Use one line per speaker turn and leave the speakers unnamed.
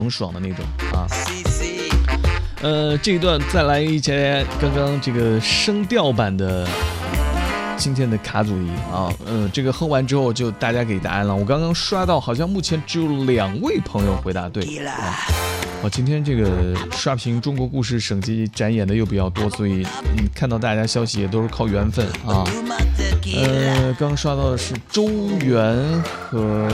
很爽的那种啊。这一段再来一节刚刚这个声调版的今天的卡祖仪啊，这个哼完之后就大家给答案了。我刚刚刷到好像目前只有2位朋友回答对啊。今天这个刷屏中国故事省级展演的又比较多，所以看到大家消息也都是靠缘分啊。刚刷到的是周元和